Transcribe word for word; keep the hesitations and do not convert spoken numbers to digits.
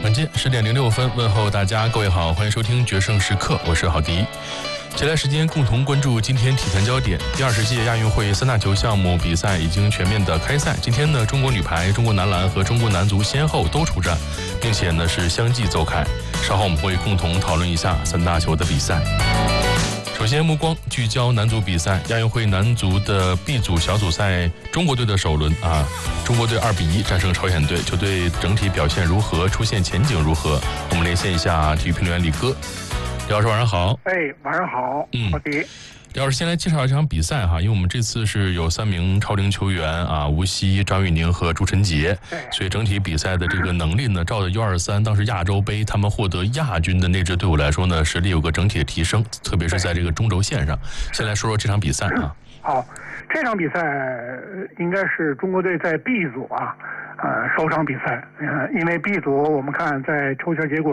晚间十点零六分，问候大家，各位好，欢迎收听决胜时刻，我是郝迪。接下来时间共同关注今天体坛焦点。第二十届亚运会三大球项目比赛已经全面的开赛。今天呢，中国女排、中国男篮和中国男足先后都出战，并且呢是相继奏开。稍后我们会共同讨论一下三大球的比赛。首先，目光聚焦男足比赛。亚运会男足的 B 组小组赛，中国队的首轮啊，中国队二比一战胜朝鲜队，球队整体表现如何？出线前景如何？我们连线一下体育评论员李哥。李老师晚上好。 哎，晚上好。 嗯， 好的。 李老师先来介绍一场比赛哈，因为我们这次是有三名超龄球员啊，吴曦、张玉宁和朱晨杰，所以整体比赛的这个能力呢，照着 U 二三当时亚洲杯他们获得亚军的那支队伍来说呢，实力有个整体的提升，特别是在这个中轴线上。先来说说这场比赛啊。 好，这场比赛应该是中国队在 B 组啊，呃，首场比赛。嗯、呃，因为 B 组我们看在抽签结果